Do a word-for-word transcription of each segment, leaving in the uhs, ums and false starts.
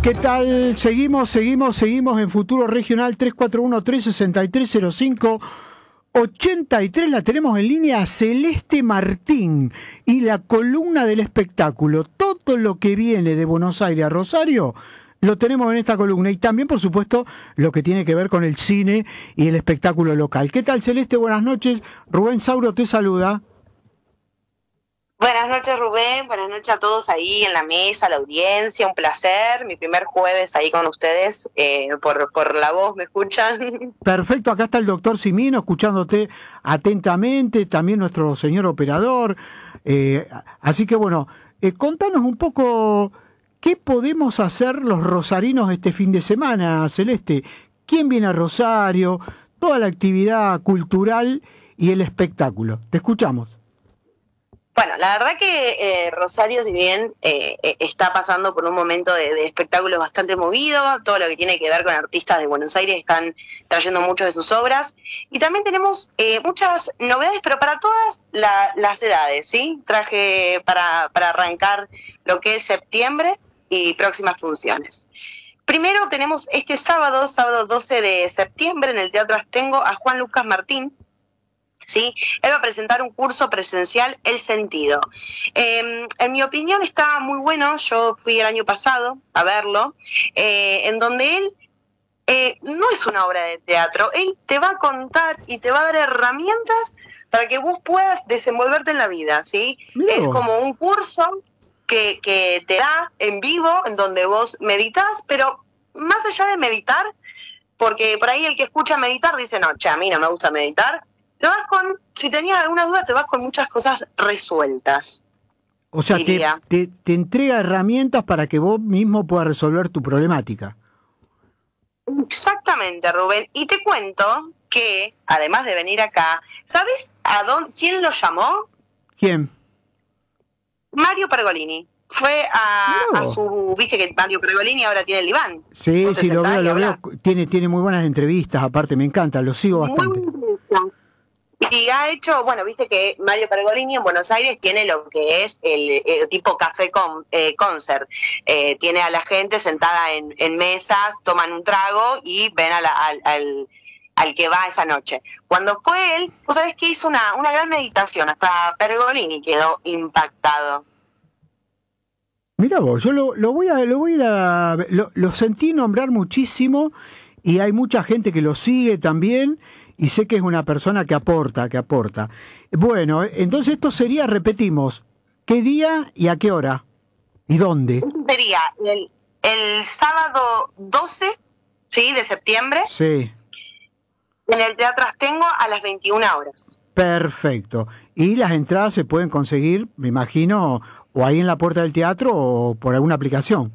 ¿Qué tal? Seguimos, seguimos, seguimos en Futuro Regional tres cuatro uno, tres seis tres, cero cinco ochenta y tres. La tenemos en línea a Celeste Martín y la columna del espectáculo. Todo lo que viene de Buenos Aires a Rosario lo tenemos en esta columna y también, por supuesto, lo que tiene que ver con el cine y el espectáculo local. ¿Qué tal, Celeste? Buenas noches. Rubén Sauro te saluda. Buenas noches, Rubén, buenas noches a todos ahí en la mesa, la audiencia, un placer, mi primer jueves ahí con ustedes, eh, por, por la voz, ¿me escuchan? Perfecto, acá está el doctor Simino escuchándote atentamente, también nuestro señor operador, eh, así que bueno, eh, contanos un poco qué podemos hacer los rosarinos este fin de semana, Celeste. ¿Quién viene a Rosario? Toda la actividad cultural y el espectáculo. Te escuchamos. Bueno, la verdad que eh, Rosario, si bien eh, está pasando por un momento de, de espectáculos bastante movido, todo lo que tiene que ver con artistas de Buenos Aires están trayendo muchas de sus obras, y también tenemos eh, muchas novedades, pero para todas la, las edades, ¿sí? Traje para, para arrancar lo que es septiembre y próximas funciones. Primero tenemos este sábado, sábado doce de septiembre, en el Teatro Astengo, a Juan Lucas Martín. ¿Sí? Él va a presentar un curso presencial, El Sentido. Eh, en mi opinión está muy bueno, yo fui el año pasado a verlo, eh, en donde él eh, no es una obra de teatro, él te va a contar y te va a dar herramientas para que vos puedas desenvolverte en la vida, ¿sí? Mirá. Es como un curso que, que te da en vivo, en donde vos meditas, pero más allá de meditar, porque por ahí el que escucha meditar dice, no, che, a mí no me gusta meditar, te vas con, si tenías alguna duda, te vas con muchas cosas resueltas. O sea, te, te, te entrega herramientas para que vos mismo puedas resolver tu problemática. Exactamente, Rubén. Y te cuento que, además de venir acá, ¿sabes a dónde, quién lo llamó? ¿Quién? Mario Pergolini. Fue a, a su, viste que Mario Pergolini ahora tiene el diván. Sí, sí, lo veo, lo veo. Tiene, tiene muy buenas entrevistas, aparte, me encanta, lo sigo bastante. Muy Y ha hecho, bueno, viste que Mario Pergolini en Buenos Aires tiene lo que es el, el tipo café con, eh, concert. Eh, tiene a la gente sentada en, en mesas, toman un trago y ven a la, al, al, al que va esa noche. Cuando fue él, vos sabés que hizo una, una gran meditación, hasta Pergolini quedó impactado. Mira vos, yo lo, lo voy a, lo voy a, ir a lo, lo sentí nombrar muchísimo y hay mucha gente que lo sigue también. Y sé que es una persona que aporta, que aporta. Bueno, entonces esto sería, repetimos, ¿qué día y a qué hora? ¿Y dónde? Sería el, el sábado doce, ¿sí? De septiembre. Sí. En el Teatro Astengo a las veintiuna horas. Perfecto. Y las entradas se pueden conseguir, me imagino, o ahí en la puerta del teatro o por alguna aplicación.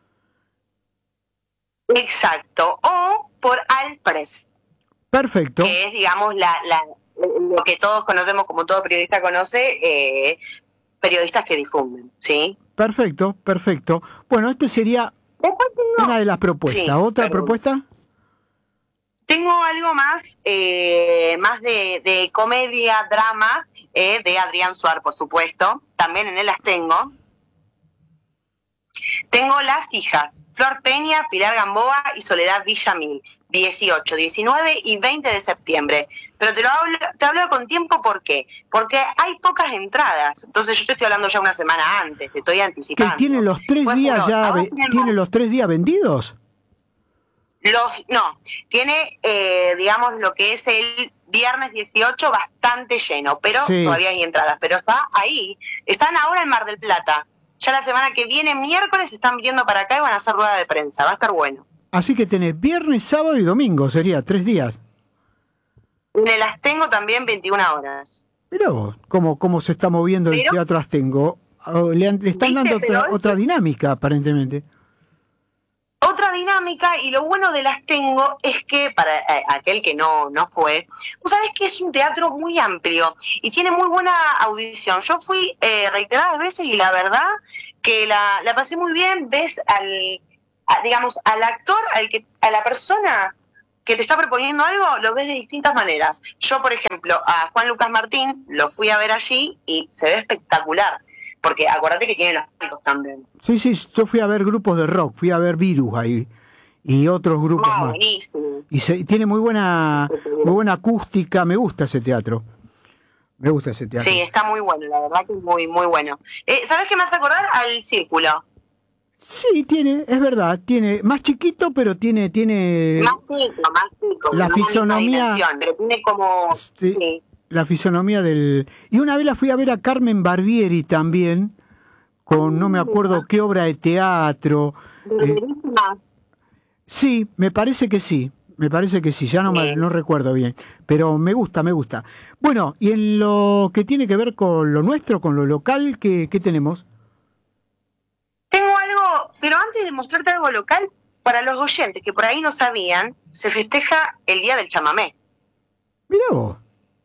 Exacto. O por Alpress. Perfecto. Que es, digamos, la, la, lo que todos conocemos, como todo periodista conoce, eh, periodistas que difunden, ¿sí? Perfecto, perfecto. Bueno, esto sería una de las propuestas. Sí, ¿otra perdón. propuesta? Tengo algo más, eh, más de, de comedia, drama, eh, de Adrián Suar, por supuesto. También en él las tengo. Tengo Las Hijas, Flor Peña, Pilar Gamboa y Soledad Villamil, dieciocho, diecinueve y veinte de septiembre. Pero te lo hablo, te hablo con tiempo, ¿por qué? Porque hay pocas entradas. Entonces yo te estoy hablando ya una semana antes, te estoy anticipando. ¿Que tiene los tres pues, días ya, ve, tiene los tres días vendidos? Los, no, tiene, eh, digamos, lo que es el viernes dieciocho bastante lleno, pero sí. Todavía hay entradas. Pero está ahí, están ahora en Mar del Plata. Ya la semana que viene, miércoles, están viniendo para acá y van a hacer rueda de prensa. Va a estar bueno. Así que tenés viernes, sábado y domingo, sería tres días. Me las tengo también veintiuna horas. Mirá vos, cómo, cómo se está moviendo ¿Pero? el Teatro Astengo. Le, le están ¿Viste? dando otra, es... otra dinámica, aparentemente. Otra dinámica, y lo bueno de las tengo es que, para eh, aquel que no, no fue, vos sabés que es un teatro muy amplio y tiene muy buena audición. Yo fui eh, reiteradas veces y la verdad que la, la pasé muy bien. Ves al, a, digamos, al actor, al que, a la persona que te está proponiendo algo, lo ves de distintas maneras. Yo, por ejemplo, a Juan Lucas Martín lo fui a ver allí y se ve espectacular. porque acuérdate que tienen los palcos también. Sí, sí, yo fui a ver grupos de rock, fui a ver Virus ahí y otros grupos Ah, más. buenísimo. Y se, tiene muy buena, muy buena acústica, me gusta ese teatro. Me gusta ese teatro. Sí, está muy bueno, la verdad que es muy, muy bueno. Eh, ¿Sabés qué me hace acordar? Al Círculo. Sí, tiene, es verdad, tiene, más chiquito, pero tiene, tiene... Más chico, más chico. La no misma fisonomía- dimensión, pero tiene como... Sí, sí. la fisonomía del... Y una vez la fui a ver a Carmen Barbieri también, con no me acuerdo qué obra de teatro. Eh, Buenísima. sí, me parece que sí, me parece que sí, ya no, me- Bien. no recuerdo bien, pero me gusta, me gusta. Bueno, y en lo que tiene que ver con lo nuestro, con lo local, ¿qué, qué tenemos? Tengo algo, pero antes de mostrarte algo local, para los oyentes que por ahí no sabían, se festeja el Día del Chamamé. Mirá vos.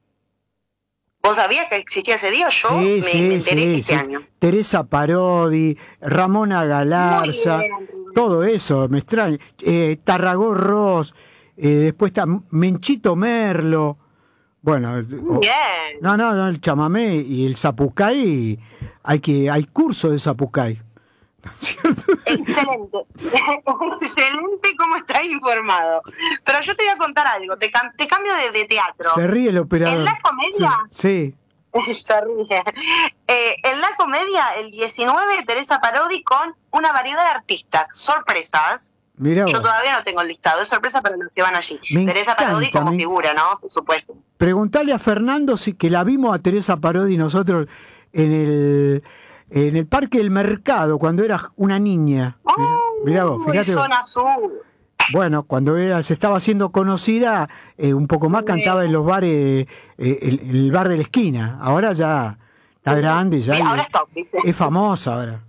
¿Vos sabías que existía ese día? Yo Sí, me, sí, me enteré sí, este sí. año. Teresa Parodi, Ramona Galarza, Muy bien, Andrea. todo eso, me extraña. Eh, Tarragó Ross, eh, después está Menchito Merlo. Bueno, Muy o- bien. no, no, no, el chamamé y el zapucay, hay que hay curso de zapucay. ¿Cierto? Excelente. Excelente cómo estás informado. Pero yo te voy a contar algo. Te, cam- te cambio de, de teatro. Se ríe el operador. ¿En la comedia? Sí. Se ríe. Eh, en la comedia, el diecinueve, Teresa Parodi con una variedad de artistas. Sorpresas. Mirá vos. Yo todavía no tengo el listado. Es sorpresa para los que van allí. Me Teresa Parodi encanta, como me- figura, ¿no? Por supuesto. Preguntale a Fernando si que la vimos a Teresa Parodi nosotros en el en el Parque del Mercado cuando era una niña. Mirá, mirá vos, Uy, fíjate. vos. zona azul. Bueno, cuando ella se estaba haciendo conocida, eh, un poco más cantaba en los bares, eh, el, el bar de la esquina. Ahora ya está grande, ya Sí, y- ahora es top, ¿viste? es famosa ahora.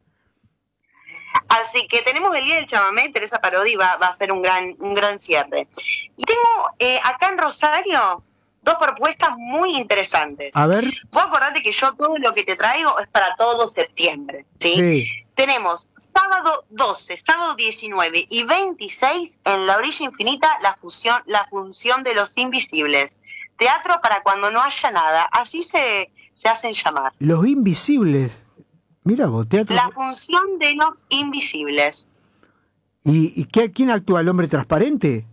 Así que tenemos el Día del Chamamé, Teresa Parodi va, va a ser un gran, un gran cierre. Y tengo eh, acá en Rosario dos propuestas muy interesantes. A ver, Vos acordate que yo todo lo que te traigo es para todo septiembre, ¿sí? sí. Tenemos sábado doce, sábado diecinueve y veintiséis en La Orilla Infinita la, fusión, la función de los invisibles. Teatro para cuando no haya nada, así se, se hacen llamar. Los Invisibles. Mira vos, teatro. La función de los invisibles. ¿Y, y qué, quién actúa? ¿El hombre transparente?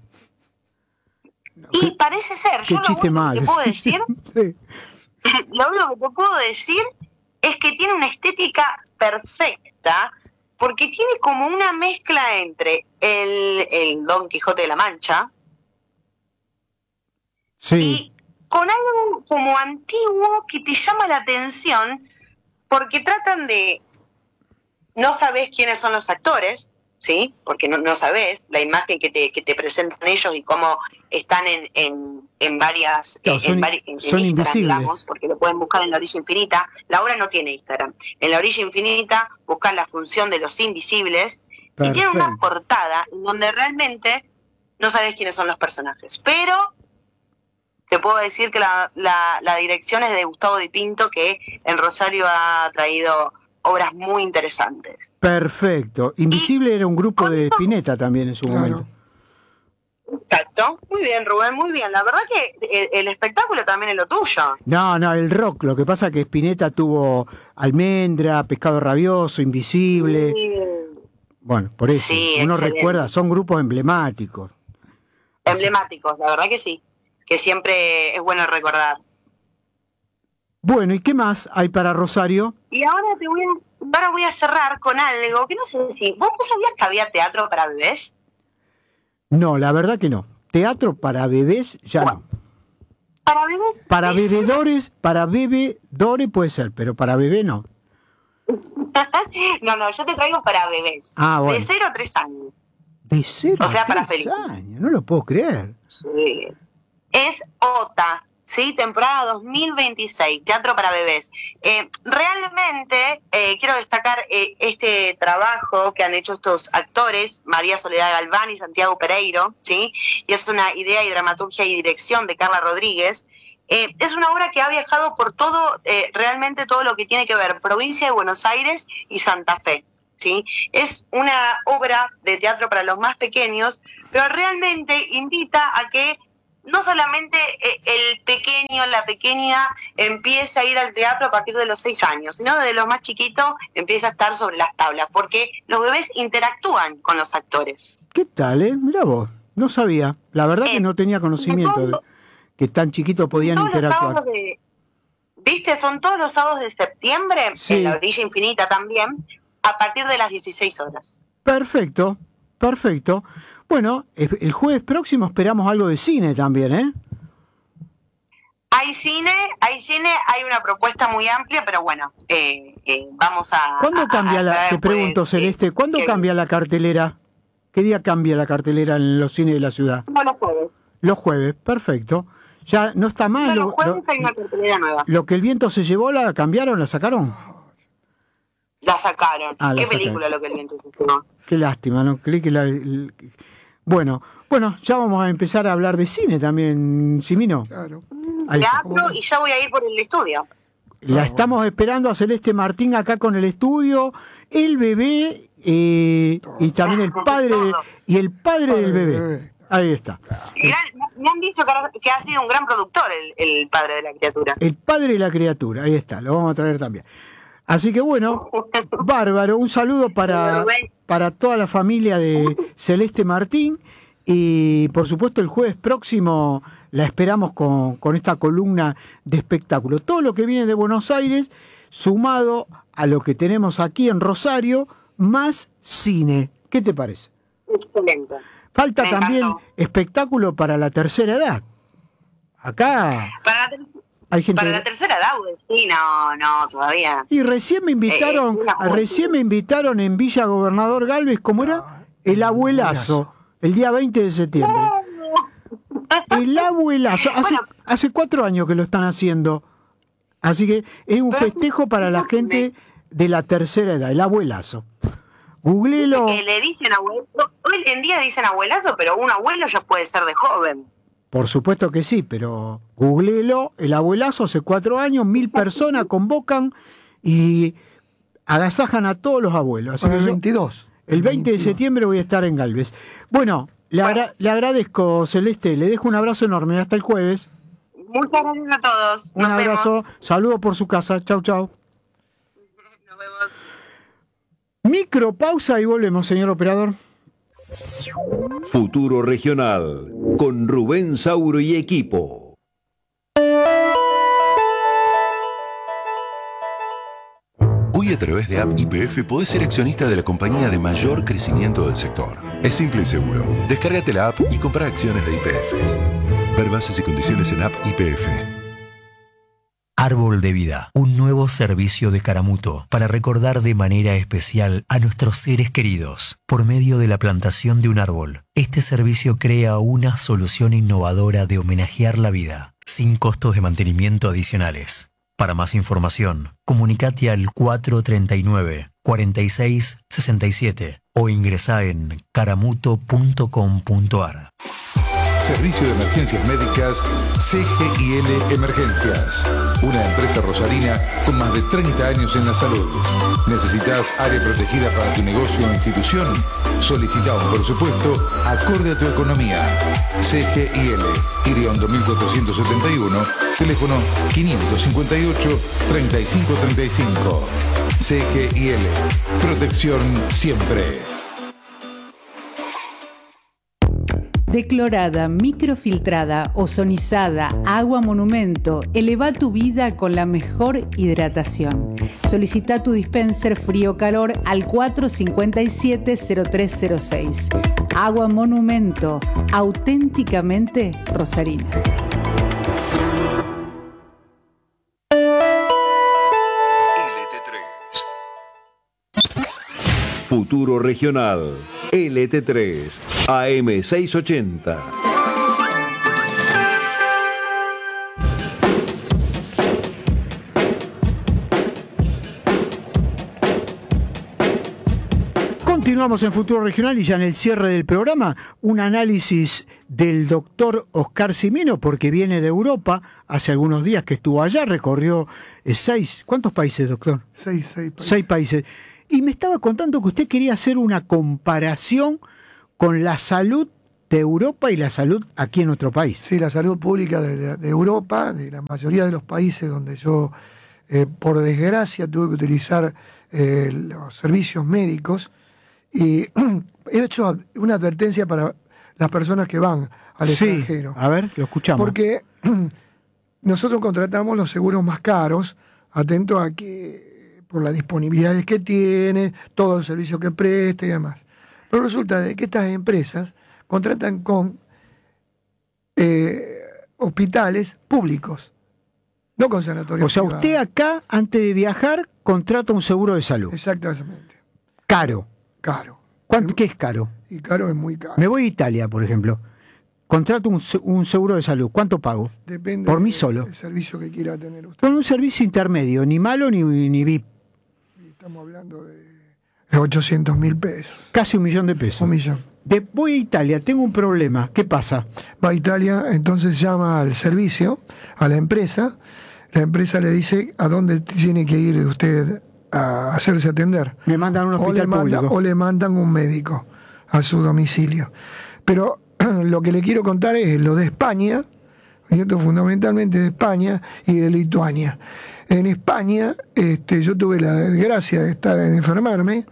Y parece ser, Qué yo lo chiste único malo. que te puedo decir, Sí. lo único que te puedo decir es que tiene una estética perfecta, porque tiene como una mezcla entre el, el Don Quijote de la Mancha Sí. y con algo como antiguo que te llama la atención, porque tratan de, no sabes quiénes son los actores, ¿sí? Porque no, no sabes la imagen que te, que te presentan ellos y cómo están en, en, en varias... Claro, en, son- en vari- en- en son Instagram, invisibles. digamos, porque lo pueden buscar en La Orilla Infinita. La obra no tiene Instagram. En La Orilla Infinita buscan la función de los invisibles y tiene una Perfecto. portada en donde realmente no sabes quiénes son los personajes. Pero te puedo decir que la, la, la dirección es de Gustavo Di Pinto, que en Rosario ha traído obras muy interesantes. Perfecto. Invisible era un grupo de Spinetta también en su Claro. momento. Exacto. Muy bien, Rubén, muy bien. La verdad que el, el espectáculo también es lo tuyo. No, no, el rock. Lo que pasa es que Spinetta tuvo Almendra, Pescado Rabioso, Invisible. Sí. Bueno, por eso. Sí, Uno excelente. recuerda, son grupos emblemáticos. Emblemáticos, la verdad que sí. Que siempre es bueno recordar. Bueno, ¿y qué más hay para Rosario? Y ahora te voy a, ahora voy a cerrar con algo que no sé si... ¿Vos no sabías que había teatro para bebés? No, la verdad que no. Teatro para bebés, ya no. Para bebés... Para de cero- bebedores, para bebedores puede ser, pero para bebé no. No, no, yo te traigo para bebés. Ah, bueno. De cero a tres años. De cero O sea, a para tres películas. años, no lo puedo creer. Sí. Es OTA, ¿sí? Temporada dos mil veintiséis, teatro para bebés. Eh, realmente eh, quiero destacar eh, este trabajo que han hecho estos actores, María Soledad Galván y Santiago Pereiro, ¿sí? Y es una idea y dramaturgia y dirección de Carla Rodríguez. Eh, es una obra que ha viajado por todo, eh, realmente todo lo que tiene que ver provincia de Buenos Aires y Santa Fe. ¿Sí? Es una obra de teatro para los más pequeños, pero realmente invita a que no solamente el pequeño, la pequeña empieza a ir al teatro a partir de los seis años, sino desde los más chiquitos empieza a estar sobre las tablas, porque los bebés interactúan con los actores. ¿Qué tal, eh? Mirá vos, no sabía. La verdad eh, que no tenía conocimiento de que tan chiquitos podían interactuar. De, ¿Viste? Son todos los sábados de septiembre, sí. En la Orilla Infinita también, a partir de las dieciséis horas. Perfecto, perfecto. Bueno, el jueves próximo esperamos algo de cine también, ¿eh? Hay cine, hay cine, hay una propuesta muy amplia, pero bueno, eh, eh, vamos a... ¿Cuándo cambia a, la, a te pregunto, Celeste, ¿cuándo que, cambia la cartelera? ¿Qué día cambia la cartelera en los cines de la ciudad? No, los jueves. Los jueves, perfecto. Ya no está mal. No, los jueves lo, hay una cartelera nueva. Lo que el viento se llevó, ¿la cambiaron, la sacaron? La sacaron. Ah, ¿Qué la película sacaron. Lo que el viento se llevó? Qué lástima, ¿no? Creí que la... El, bueno, bueno, ya vamos a empezar a hablar de cine también, Simino. Claro. Teatro y ya voy a ir por el estudio. La estamos esperando a Celeste Martín acá con el estudio, el bebé eh, y también el padre y el padre del bebé. Ahí está. Gran, me han dicho que ha sido un gran productor el, el padre de la criatura. El padre de la criatura, ahí está, lo vamos a traer también. Así que bueno, bárbaro, un saludo para, para toda la familia de Celeste Martín y por supuesto el jueves próximo la esperamos con, con esta columna de espectáculo. Todo lo que viene de Buenos Aires sumado a lo que tenemos aquí en Rosario, más cine. ¿Qué te parece? Excelente. Falta también espectáculo para la tercera edad. Acá... Para la ter- Hay gente... Para la tercera edad, sí, no, no, todavía. Y recién me invitaron, eh, recién me invitaron en Villa Gobernador Galvez, ¿cómo era? El abuelazo, el día veinte de septiembre. El abuelazo, hace, bueno, hace cuatro años que lo están haciendo. Así que es un festejo para la gente de la tercera edad, el abuelazo. Googleelo. Que le dicen abuelo, hoy en día dicen abuelazo, pero un abuelo ya puede ser de joven. Por supuesto que sí, pero googleelo, el abuelazo hace cuatro años, mil personas convocan y agasajan a todos los abuelos. Así Para que el yo, veintidós. El veinte de septiembre voy a estar en Galvez. Bueno, le, agra- le agradezco, Celeste, le dejo un abrazo enorme, hasta el jueves. Muchas gracias a todos. Un Nos abrazo, vemos. saludo por su casa, chau, chau. Nos vemos. Micro pausa y volvemos, señor operador. Futuro Regional, con Rubén Sauro y equipo. Hoy a través de App Y P F podés ser accionista de la compañía de mayor crecimiento del sector. Es simple y seguro. Descárgate la app y compra acciones de Y P F. Ver bases y condiciones en App Y P F. Árbol de Vida, un nuevo servicio de Caramuto para recordar de manera especial a nuestros seres queridos por medio de la plantación de un árbol. Este servicio crea una solución innovadora de homenajear la vida, sin costos de mantenimiento adicionales. Para más información, comunicate al cuatro treinta y nueve, cuarenta y seis, sesenta y siete o ingresá en caramuto punto com punto ar. Servicio de Emergencias Médicas C G I L Emergencias. Una empresa rosarina con más de treinta años en la salud. ¿Necesitas área protegida para tu negocio o institución? Solicita un presupuesto acorde a tu economía. C G I L, Iriondo mil cuatrocientos setenta y uno, teléfono quinientos cincuenta y ocho, treinta y cinco treinta y cinco. C G I L, protección siempre. Declorada, microfiltrada, ozonizada, agua monumento, eleva tu vida con la mejor hidratación. Solicita tu dispenser frío-calor al cuatro cincuenta y siete, cero tres cero seis. Agua monumento, auténticamente rosarina. L T tres. Futuro Regional. L T tres, A M seiscientos ochenta. Continuamos en Futuro Regional y ya en el cierre del programa, un análisis del doctor Oscar Simino, porque viene de Europa, hace algunos días que estuvo allá, recorrió eh, seis, ¿cuántos países, doctor? Seis, seis países. Seis países. Y me estaba contando que usted quería hacer una comparación con la salud de Europa y la salud aquí en nuestro país. Sí, la salud pública de, de Europa, de la mayoría de los países donde yo, eh, por desgracia, tuve que utilizar eh, los servicios médicos, y he hecho una advertencia para las personas que van al sí, extranjero. A ver, lo escuchamos. Porque nosotros contratamos los seguros más caros, atento a que por las disponibilidades que tiene, todo el servicio que presta y demás. Pero resulta de que estas empresas contratan con eh, hospitales públicos, no con sanatorios O sea, privados. usted acá, antes de viajar, contrata un seguro de salud. Exactamente. Caro. Caro. ¿Cuánto, ¿Qué es caro? Y caro es muy caro. Me voy a Italia, por ejemplo. Contrato un, se- un seguro de salud. ¿Cuánto pago? Depende por mí de- solo. del servicio que quiera tener usted. Con un servicio intermedio, ni malo ni, ni V I P. Estamos hablando de de ochocientos mil pesos. Casi un millón de pesos. Un millón. De, voy a Italia, tengo un problema. ¿Qué pasa? Va a Italia, entonces llama al servicio, a la empresa. La empresa le dice a dónde tiene que ir usted a hacerse atender. Me mandan a un O le, hospital manda- público. o le mandan un médico a su domicilio. Pero lo que le quiero contar es lo de España, ¿cierto? Fundamentalmente de España y de Lituania. En España, este, yo tuve la desgracia de estar de enfermarme.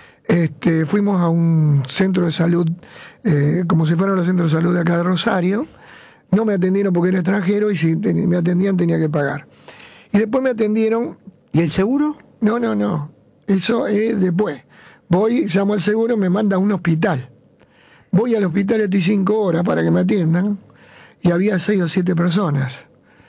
Este, fuimos a un centro de salud, eh, como si fueran los centros de salud de acá de Rosario. No me atendieron porque era extranjero y si te- me atendían tenía que pagar. Y después me atendieron. ¿Y el seguro? No, no, no. Eso es después. Voy, llamo al seguro, me manda a un hospital. Voy al hospital, estoy cinco horas para que me atiendan y había seis o siete personas.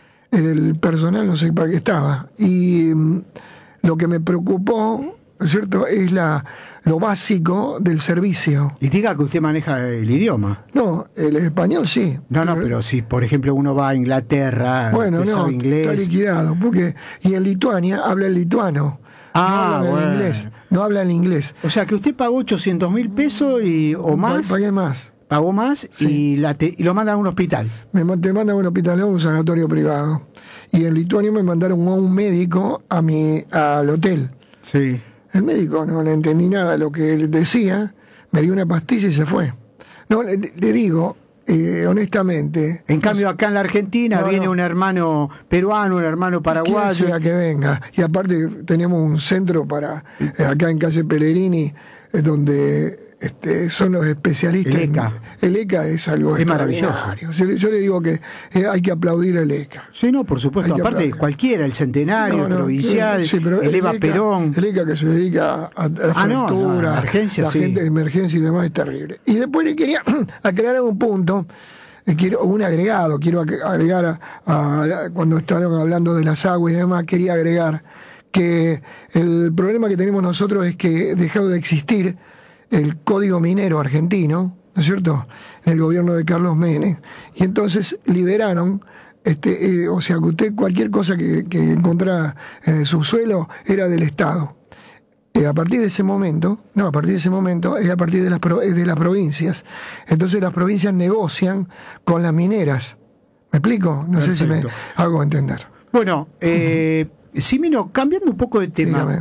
El personal no sé para qué estaba. Y mm, lo que me preocupó, ¿no es cierto?, es la, lo básico del servicio. Y diga que usted maneja el idioma. No, el español sí. No, no, pero si, por ejemplo, uno va a Inglaterra, Bueno, usted no, sabe inglés. está liquidado. Porque, y en Lituania habla el lituano. Ah, no habla bueno. el inglés. No habla el inglés. O sea, que usted pagó ochocientos mil pesos y, o más, Pagué más. pagó más Sí. y, la te- y lo mandan a un hospital. Me ma- te mandan a un hospital, a un sanatorio privado. Y en Lituania me mandaron a un médico a mi, al hotel. Sí. El médico no le entendí nada de lo que él decía, me dio una pastilla y se fue. No, le, le digo, eh, honestamente. En cambio, acá en la Argentina No, viene no. un hermano peruano, un hermano Quien paraguayo. sea que venga. Y aparte tenemos un centro para, eh, acá en calle Pellegrini, eh, donde este, son los especialistas. El ECA. En- el ECA es algo Es maravilloso. extraordinario. Yo, le- yo le digo que eh, hay que aplaudir al ECA. Sí, no, por supuesto. Hay que Aparte, aplaudir. cualquiera, el centenario, No, el no, provincial, sí, pero el Eva ECA, Perón. El ECA que se dedica a, a la Ah, no, fractura, no, emergencia, la sí. gente de emergencia y demás es terrible. Y después le quería aclarar un punto, eh, quiero un agregado, quiero ag- agregar a, a- cuando estaban hablando de las aguas y demás, quería agregar que el problema que tenemos nosotros es que dejó de existir el Código Minero argentino, ¿no es cierto?, en el gobierno de Carlos Menem, y entonces liberaron, este, eh, o sea, que usted cualquier cosa que, que encontrara en el subsuelo era del Estado. Eh, a partir de ese momento, no, a partir de ese momento es a partir de las, pro- es de las provincias. Entonces las provincias negocian con las mineras. ¿Me explico? No sé si me Perfecto. hago entender. Bueno, eh, Simino, cambiando un poco de tema. Dígame.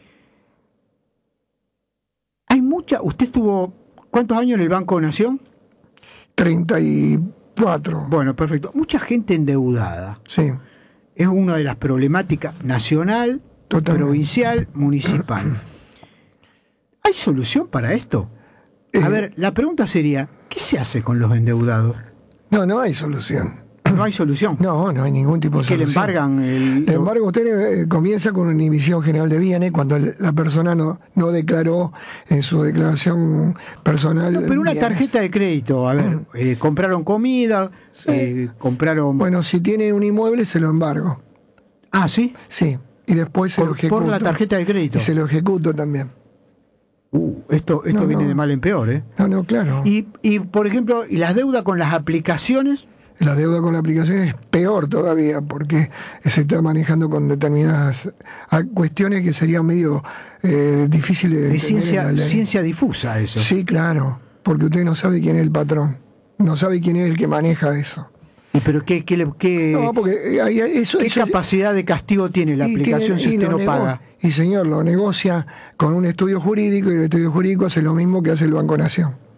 Hay mucha. ¿Usted estuvo cuántos años en el Banco Nación? treinta y cuatro. Bueno, perfecto. Mucha gente endeudada. Sí. Es una de las problemáticas nacional, Totalmente. provincial, municipal. ¿Hay solución para esto? A Eh, ver, la pregunta sería, ¿qué se hace con los endeudados? No, no hay solución. No hay solución. No, no hay ningún tipo de que le solución. embargan el... El embargo usted eh, comienza con una inhibición general de bienes cuando el- la persona no, no declaró en su declaración personal. No, pero una bienes. tarjeta de crédito, a ver, eh, compraron comida, eh, compraron... Bueno, si tiene un inmueble se lo embargo. Ah, ¿sí? Sí. Y después se lo Por, ejecuto. por la tarjeta de crédito. Y se lo ejecuto también. Uh, esto esto No, viene no. de mal en peor, ¿eh? No, no, claro. Y, y, por ejemplo, ¿y las deudas con las aplicaciones? La deuda con la aplicación es peor todavía porque se está manejando con determinadas ah, cuestiones que serían medio eh, difíciles de De entender en la ciencia, ley. ciencia difusa eso. Sí, claro, porque usted no sabe quién es el patrón, no sabe quién es el que maneja eso. ¿Y pero qué, qué, le- qué, No, porque eh, ahí- eso, qué eso- capacidad de castigo tiene la y aplicación tiene- si y usted lo no nego- paga? Y señor, lo negocia con un estudio jurídico y el estudio jurídico hace lo mismo que hace el Banco Nación.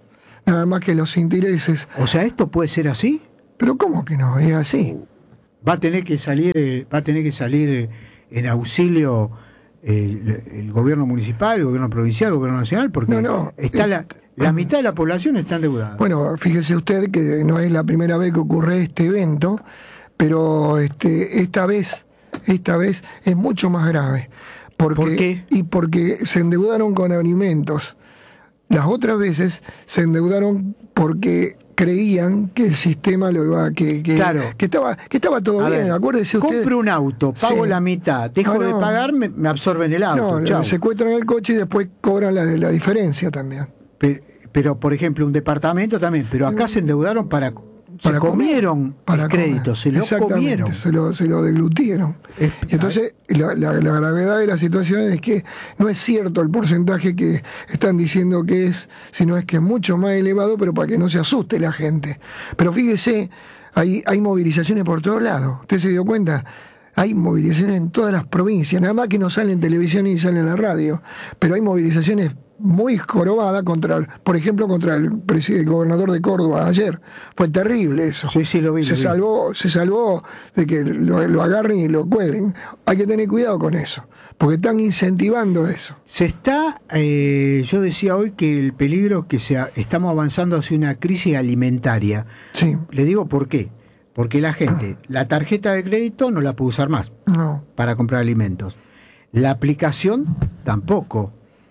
nada más que los intereses. O sea, ¿esto puede ser así? Pero ¿cómo que no? Es así. Va a tener que salir, eh, va a tener que salir eh, en auxilio eh, el, el gobierno municipal, el gobierno provincial, el gobierno nacional, porque No, no, está eh, la, la mitad de la población está endeudada. Bueno, fíjese usted que no es la primera vez que ocurre este evento, pero este, esta vez, esta vez es mucho más grave. Porque, ¿Por qué? Y porque se endeudaron con alimentos. Las otras veces se endeudaron porque creían que el sistema lo iba que, que, Claro. que estaba que estaba todo A bien. ver, Acuérdese usted. compro un auto, pago Sí. la mitad, dejo No, no. de pagar, me, me absorben el auto. No, chau. secuestran el coche y después cobran la, la diferencia también. Pero, pero, por ejemplo, un departamento también, pero acá se endeudaron para... Para se comieron para el crédito, comer. se lo Exactamente, comieron. Se lo, se lo deglutieron. Es- Y entonces, la, la- la gravedad de la situación es que no es cierto el porcentaje que están diciendo que es, sino es que es mucho más elevado, pero para que no se asuste la gente. Pero fíjese, hay, hay movilizaciones por todos lados. ¿Usted se dio cuenta? Hay movilizaciones en todas las provincias, nada más que no salen en televisión ni salen en la radio, pero hay movilizaciones muy jorobadas contra, por ejemplo, contra el, presi- el gobernador de Córdoba ayer. Fue terrible eso. Sí, sí, lo vi, Se lo vi. salvó, se salvó de que lo, lo agarren y lo cuelen. Hay que tener cuidado con eso, porque están incentivando eso. Se está, eh, yo decía hoy que el peligro es que sea, estamos avanzando hacia una crisis alimentaria. Sí, Le digo por qué. Porque la gente, la tarjeta de crédito no la puede usar más no. para comprar alimentos. La aplicación tampoco.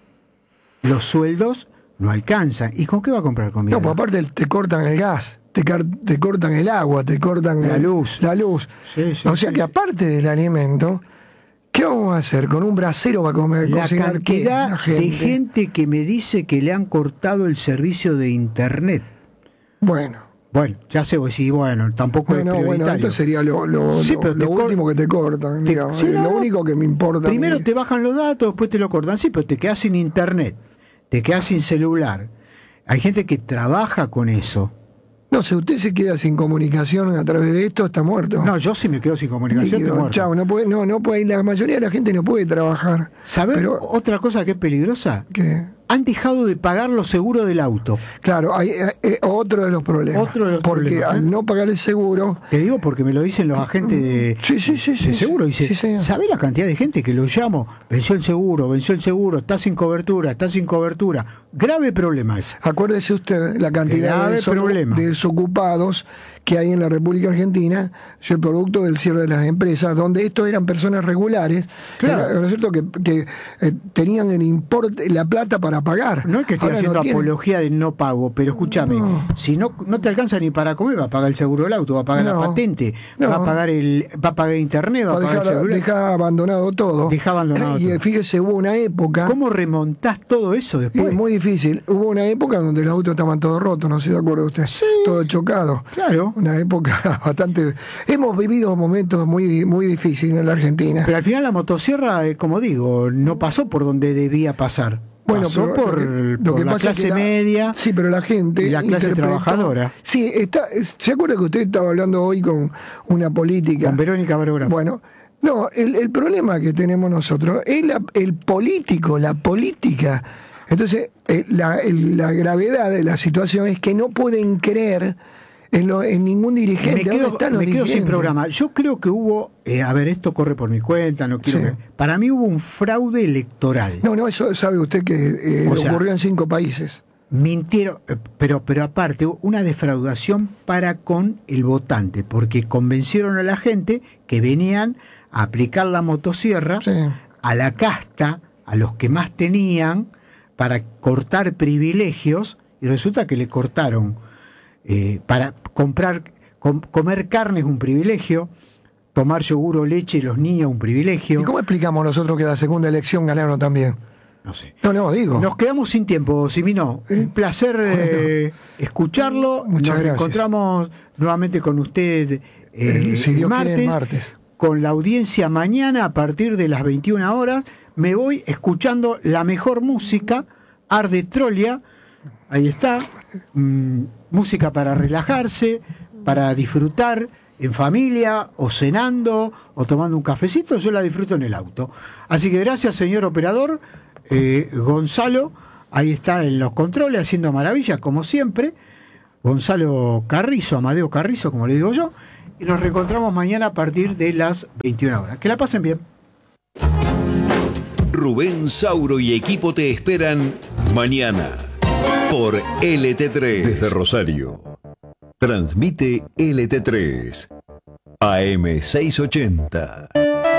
Los sueldos no alcanzan. ¿Y con qué va a comprar comida? No, pues aparte te cortan el gas, te, car- te cortan el agua, te cortan La el- luz. La luz. Sí, sí, o sea sí. que aparte del alimento, ¿qué vamos a hacer? ¿Con un brasero va a comer, La cocinar qué? cantidad La gente. de gente que me dice que le han cortado el servicio de internet. Bueno. Bueno, ya sé, vos sí, bueno, tampoco No, es no, prioritario. bueno, esto sería lo, lo, Sí, lo- pero te lo cor- último que te cortan. Te- digamos. sí, Es no, lo no. único que me importa. a mí. Primero te bajan los datos, después te lo cortan. Sí, pero te quedas sin internet, te quedas sin celular. Hay gente que trabaja con eso. No, si usted se queda sin comunicación a través de esto, está muerto. No, yo sí me quedo sin comunicación, Líquido, te muerto. chao, no puede, no, no puede, la mayoría de la gente no puede trabajar. ¿Sabés Pero otra cosa que es peligrosa? que Han dejado de pagar los seguros del auto. claro, hay eh, eh, otro de los problemas. Otro de los porque problemas, ¿eh? al no pagar el seguro, Te digo porque me lo dicen los agentes de, sí, sí, sí, de sí, seguro. sí, Dice, sí, señor. ¿sabés la cantidad de gente que lo llamo? Venció el seguro, venció el seguro, está sin cobertura, está sin cobertura. Grave problema ese. acuérdese usted la cantidad Grave de, desocu- problema. de desocupados que hay en la República Argentina, es el producto del cierre de las empresas, donde estos eran personas regulares, Claro. era- ¿no es cierto? Que, que, eh, tenían el importe, la plata para pagar. No es que estoy Ahora haciendo no tienen. apología del no pago, pero escúchame, No. si no, no te alcanza ni para comer, va a pagar el seguro del auto, va a pagar No. la patente, No. va a pagar el, va a pagar internet, va a Va a pagar el dejar, celular. dejar abandonado todo. Deja abandonado Y todo. eh, fíjese, hubo una época. ¿Cómo remontás todo eso después? Es muy difícil. Hubo una época donde los autos estaban todos rotos, no sé si se acuerda usted. Sí. Todos chocados. Claro. Una época bastante. Hemos vivido momentos muy, muy difíciles en la Argentina. Pero al final la motosierra, eh, como digo, no pasó por donde debía pasar. pasó pero por, lo que- lo por que la pasa es clase que la- media. Sí, pero la gente. y la clase interpretó- trabajadora. Sí, está, ¿se acuerda que usted estaba hablando hoy con una política? Con Verónica Barográfico. Bueno, no, el, el problema que tenemos nosotros es la- el político, la política. Entonces, eh, la, el- la gravedad de la situación es que no pueden creer en, lo- en ningún dirigente. me ¿Dónde quedo, están los me quedo sin dirigentes? programa. Yo creo que hubo, eh, a ver, esto corre por mi cuenta, no quiero Sí. que- para mí hubo un fraude electoral. No, no, eso sabe usted que eh, O sea, ocurrió en cinco países. Mintieron, eh, pero, pero aparte, una defraudación para con el votante, porque convencieron a la gente que venían a aplicar la motosierra Sí. a la casta, a los que más tenían, para cortar privilegios, y resulta que le cortaron. Eh, para comprar, com- comer carne es un privilegio, tomar yogur o leche y los niños un privilegio. ¿Y cómo explicamos nosotros que la segunda elección ganaron también? No sé. No, no, digo. Nos quedamos sin tiempo, Simino. Un placer eh, escucharlo. Muchas Nos gracias. encontramos nuevamente con usted eh, Eh, si el Dios quiere, martes, el martes. Con la audiencia mañana a partir de las veintiuna horas. Me voy escuchando la mejor música, Arde Trolia. Ahí está. Mm, música para relajarse, para disfrutar en familia, o cenando, o tomando un cafecito. Yo la disfruto en el auto. Así que gracias, señor operador. Eh, Gonzalo, ahí está en los controles haciendo maravillas, como siempre. Gonzalo Carrizo, Amadeo Carrizo, como le digo yo. Y nos reencontramos mañana a partir de las veintiuna horas. Que la pasen bien. Rubén Sauro y equipo te esperan mañana por L T tres. Desde Rosario. Transmite L T tres. A M seiscientos ochenta.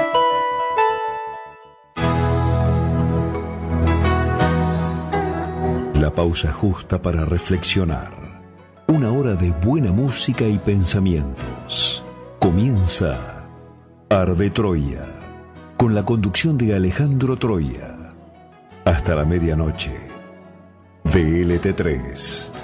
La pausa justa para reflexionar. Una hora de buena música y pensamientos. Comienza Arde Troya, con la conducción de Alejandro Troya. Hasta la medianoche de L T tres.